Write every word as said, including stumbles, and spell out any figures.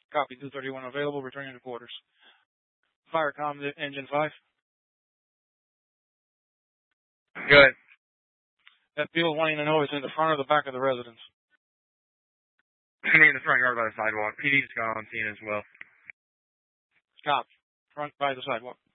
Copy. two thirty-one available. Returning to quarters. Fire comm engine five. Good. That field wanting to know is in the front or the back of the residence. I mean, the front yard by the sidewalk. P D's gone on scene as well. Copy. Front by the sidewalk.